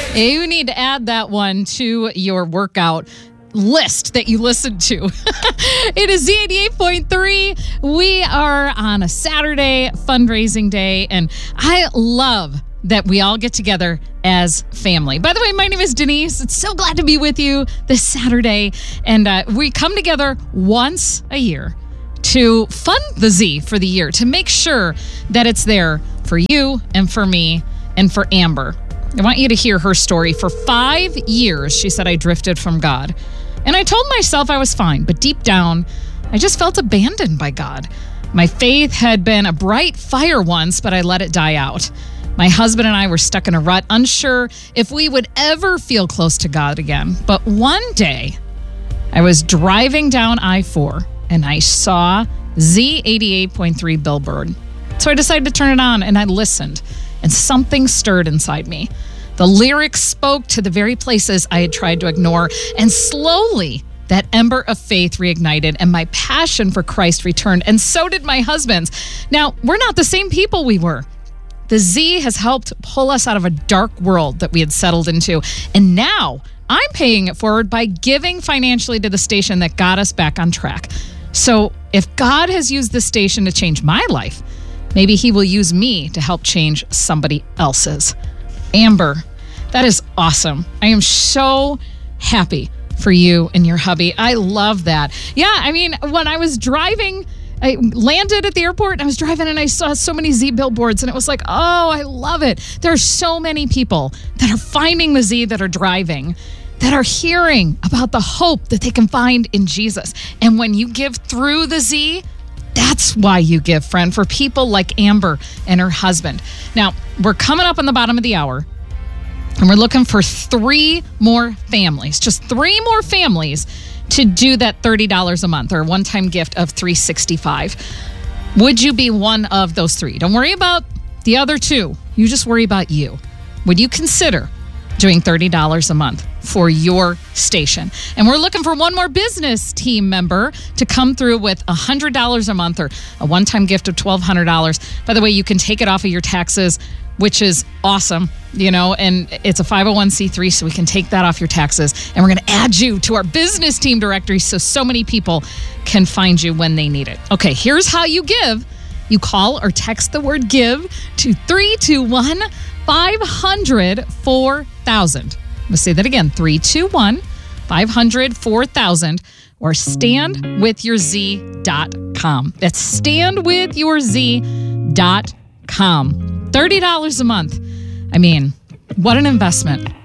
You need to add that one to your workout list that you listened to. It is Z88.3. We are on a Saturday fundraising day, and I love that we all get together as family. By the way, my name is Denise. It's so glad to be with you this Saturday. And we come together once a year to fund the Z for the year, to make sure that it's there for you and for me and for Amber. I want you to hear her story. For 5 years, she said, I drifted from God. And I told myself I was fine, but deep down, I just felt abandoned by God. My faith had been a bright fire once, but I let it die out. My husband and I were stuck in a rut, unsure if we would ever feel close to God again. But one day, I was driving down I-4, and I saw Z88.3 billboard. So I decided to turn it on, and I listened, and something stirred inside me. The lyrics spoke to the very places I had tried to ignore, and slowly, that ember of faith reignited, and my passion for Christ returned, and so did my husband's. Now, we're not the same people we were. The Z has helped pull us out of a dark world that we had settled into. And now I'm paying it forward by giving financially to the station that got us back on track. So if God has used this station to change my life, maybe he will use me to help change somebody else's. Amber, that is awesome. I am so happy for you and your hubby. I love that. Yeah, I mean, when I was driving, I landed at the airport and I was driving and I saw so many Z billboards and it was like, oh, I love it. There are so many people that are finding the Z that are driving, that are hearing about the hope that they can find in Jesus. And when you give through the Z, that's why you give, friend, for people like Amber and her husband. Now, we're coming up on the bottom of the hour and we're looking for 3 more families, just 3 more families to do that $30 a month or a one-time gift of $365. Would you be one of those 3? Don't worry about the other 2. You just worry about you. Would you consider doing $30 a month for your station? And we're looking for one more business team member to come through with $100 a month or a one-time gift of $1,200. By the way, you can take it off of your taxes, which is awesome, you know, and it's a 501c3, so we can take that off your taxes. And we're going to add you to our business team directory so many people can find you when they need it. Okay, here's how you give. You call or text the word give to 321-500-4000. Let's say that again, 321-500-4000, or standwithyourz.com. That's standwithyourz.com. $30 a month. I mean, what an investment.